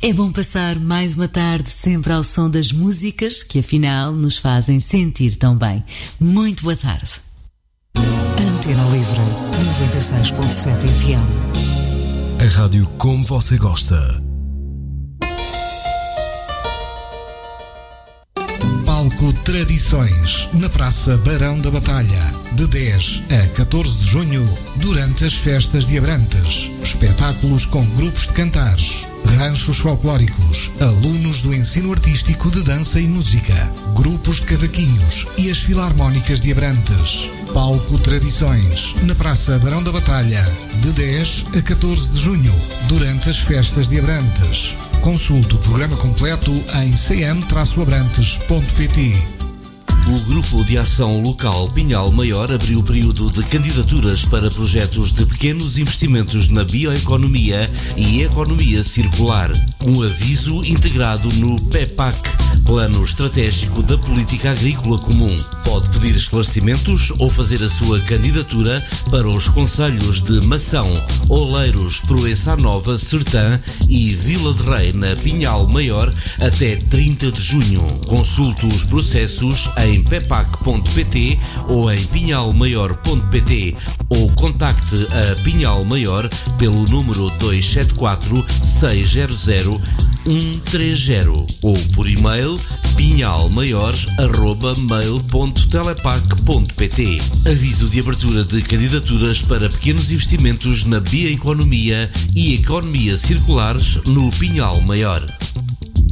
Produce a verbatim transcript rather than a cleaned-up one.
É bom passar mais uma tarde sempre ao som das músicas que afinal nos fazem sentir tão bem. Muito boa tarde. Antena Livre noventa e seis ponto sete F M. A rádio como você gosta. Palco Tradições, na Praça Barão da Batalha, de dez a catorze de junho, durante as festas de Abrantes. Espetáculos com grupos de cantares, ranchos folclóricos, alunos do ensino artístico de dança e música, grupos de cavaquinhos e as filarmónicas de Abrantes. Palco Tradições, na Praça Barão da Batalha, de dez a catorze de junho, durante as festas de Abrantes. Consulte o programa completo em c m abrantes ponto p t. O Grupo de Ação Local Pinhal Maior abriu o período de candidaturas para projetos de pequenos investimentos na bioeconomia e economia circular. Um aviso integrado no P E P A C, Plano Estratégico da Política Agrícola Comum. Pode pedir esclarecimentos ou fazer a sua candidatura para os concelhos de Mação, Oleiros, Proença Nova, Sertã e Vila de Rei, na Pinhal Maior, até trinta de junho. Consulte os processos em em pepac ponto p t ou em pinhal maior ponto p t ou contacte a Pinhal Maior pelo número dois sete quatro, seis zero zero, um três zero ou por e-mail pinhalmaior arroba mail ponto telepac ponto p t. Aviso de abertura de candidaturas para pequenos investimentos na bioeconomia e economia circulares no Pinhal Maior.